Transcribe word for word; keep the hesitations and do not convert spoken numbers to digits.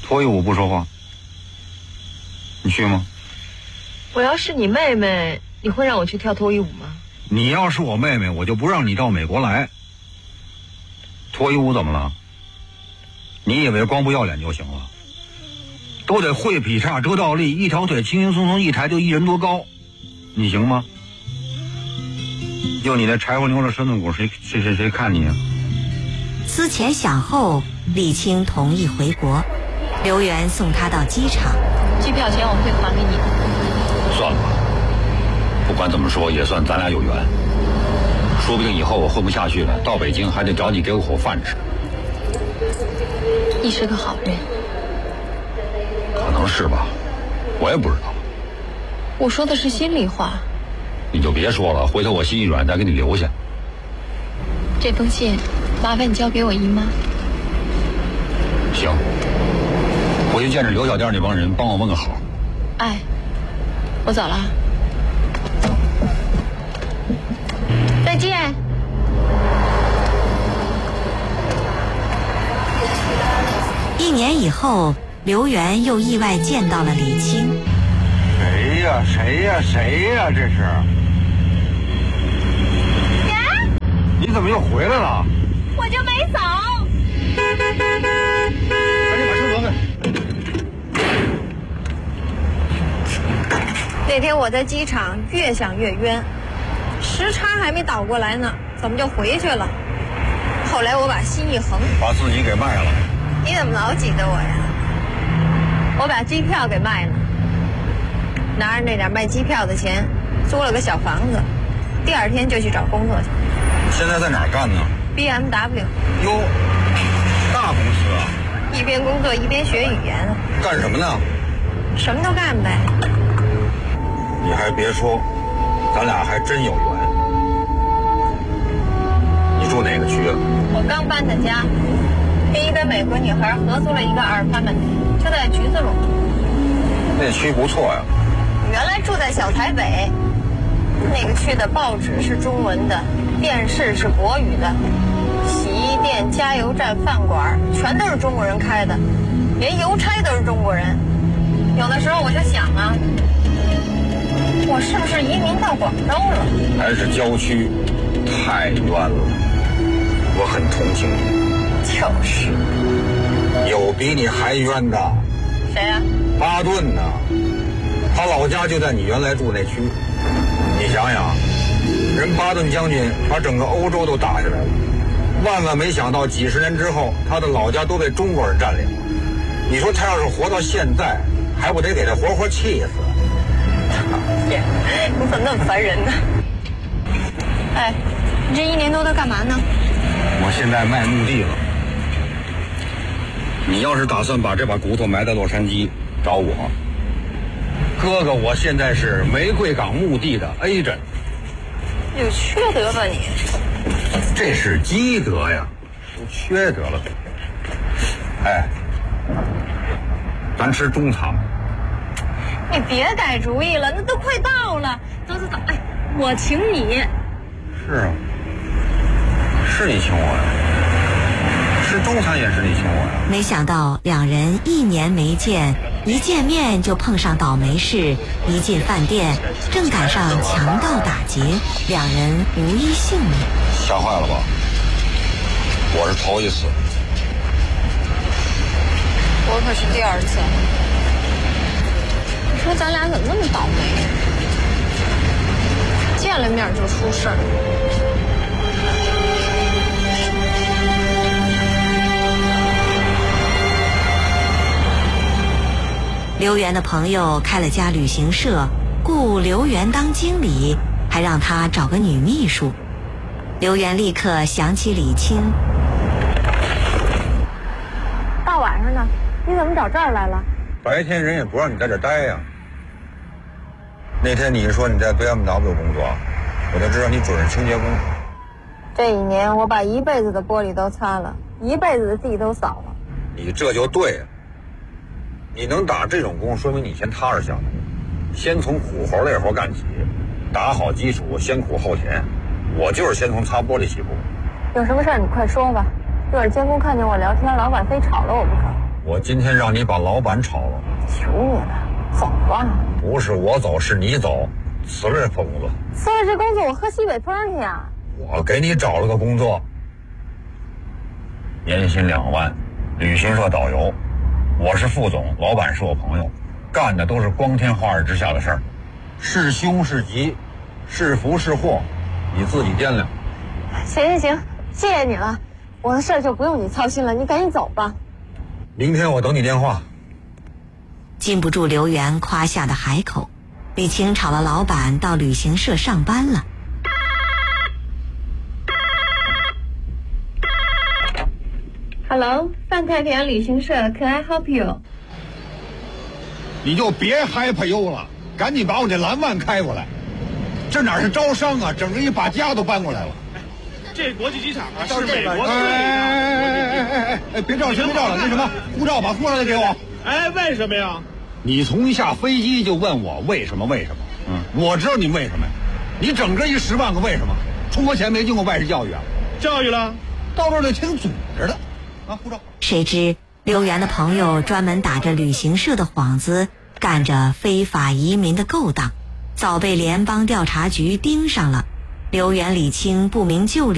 脱衣舞不说话，你去吗？ 我要是你妹妹，你会让我去跳脱衣舞吗？ 你要是我妹妹，我就不让你到美国来。脱衣舞怎么了？你以为光不要脸就行了？都得会劈叉、折倒立，一条腿轻轻松松一抬就一人多高，你行吗？就你那柴火牛的身子骨，谁谁谁谁看你啊？ 思前想后，李青同意回国。刘源送他到机场， 机票钱我会还给你的。 算了吧，不管怎么说也算咱俩有缘。说不定以后我混不下去了，到北京还得找你给我口饭吃。 你是个好人。 可能是吧，我也不知道。 我说的是心里话。 你就别说了，回头我心一软再给你留下。 这封信麻烦你交给我姨妈。 行，回去见着刘小店那帮人，帮我问个好。 哎，我走了。再见。 一年以后，刘源又意外见到了李青。 谁呀？谁呀？谁呀？这是？ 呀！ 你怎么又回来了？ 我就没走。 赶紧把车挪开。 那天我在机场越想越冤，时差还没倒过来呢，怎么就回去了？后来我把心一横， 把自己给卖了。 你怎么老挤着我呀？我把机票给卖了，拿着那点卖机票的钱，租了个小房子，第二天就去找工作去。 现在在哪儿干呢 ？B M W。 哟，大公司啊！ 一边工作一边学语言。 干什么呢？ 什么都干呗。 你还别说，咱俩还真有缘。你住哪个区啊？ 我刚搬的家，跟一个美国女孩合租了一个二番门，就在橘子路。 那区不错呀。 原来住在小台北，那个区的报纸是中文的，电视是国语的，洗衣店、加油站、饭馆全都是中国人开的，连邮差都是中国人。有的时候我就想啊，我是不是移民到广州了？ 还是郊区，太冤了。我很同情你。 就是。 有比你还冤的。 谁呀、啊？ 巴顿呢？他老家就在你原来住那区。你想想，人巴顿将军把整个欧洲都打下来了，万万没想到几十年之后，他的老家都被中国人占领了。你说他要是活到现在，还不得给他活活气死？ 天，你怎么那么烦人呢？哎，你这一年多都干嘛呢？ 我现在卖墓地了。你要是打算把这把骨头埋在洛杉矶，找我。哥哥，我现在是玫瑰港墓地的 agent。 有缺德吧你？ 这是积德呀，都缺德了。哎，咱吃中餐。 你别改主意了，那都快到了。走走走，哎，我请你。 是啊，是你请我呀，吃中餐也是你请我呀。 没想到两人一年没见，一见面就碰上倒霉事。一进饭店，正赶上强盗打劫，两人无一幸免。 吓坏了吧？我是头一次。 我可是第二次。你说咱俩怎么那么倒霉？见了面就出事儿。 刘源的朋友开了家旅行社，雇刘源当经理，还让他找个女秘书。刘源立刻想起李青。 大晚上的，你怎么找这儿来了？ 白天人也不让你在这儿待呀。那天你说你在 B M W 工作，我就知道你准是清洁工。 这一年我把一辈子的玻璃都擦了，一辈子的地都扫了。 你这就对了。你能打这种工，说明你先踏实下来，先从苦活累活干起，打好基础，先苦后甜。我就是先从擦玻璃起步。 有什么事儿你快说吧，一会儿监工看见我聊天，老板非吵了我不可。 我今天让你把老板炒了。 求你了，走吧。 不是我走，是你走，辞了这份工作。 辞了这工作，我喝西北风去呀。 我给你找了个工作，年薪两万，旅行社导游，我是副总，老板是我朋友，干的都是光天化日之下的事儿，是凶是吉，是福是祸，你自己掂量。 行行行，谢谢你了，我的事儿就不用你操心了，你赶紧走吧。 明天我等你电话。 禁不住刘源夸下的海口，李青炒了老板到旅行社上班了。 Hello， 泛太平洋旅行社 ，Can I help you？ 你就别嗨怕油了，赶紧把我这蓝万开过来。这哪是招商啊，整个一把家都搬过来了。 这国际机场啊，是美国最哎哎哎哎哎！别照了，别照了，那什么，护照把护照再给我。 哎，为什么呀？ 你从一下飞机就问我为什么？为什么？嗯，我知道你为什么呀。你整个一十万个为什么？出国前没经过外事教育啊？ 教育了， 到这儿就挺组织的。啊，护照。 谁知刘源的朋友专门打着旅行社的幌子，干着非法移民的勾当，早被联邦调查局盯上了。刘源、李青不明就里。